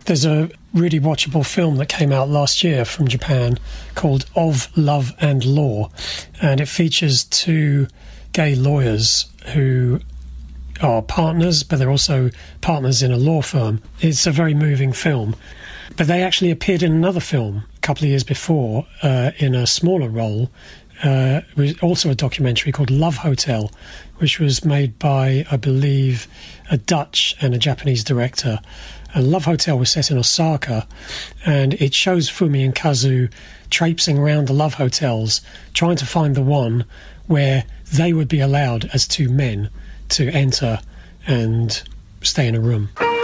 There's a really watchable film that came out last year from Japan called Of Love and Law, and it features two gay lawyers who are partners, but they're also partners in a law firm. It's a very moving film. But they actually appeared in another film a couple of years before in a smaller role. It was also a documentary called Love Hotel, which was made by, I believe, a Dutch and a Japanese director. And Love Hotel was set in Osaka, and it shows Fumi and Kazu traipsing around the love hotels, trying to find the one where they would be allowed as two men to enter and stay in a room.